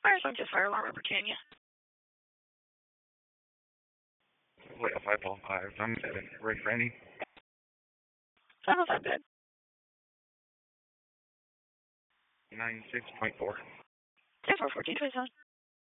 Fire just fire alarm in Britannia. Wait, 505. I'm ready for any. 505 bed. 96.4. 10-4-14, 27.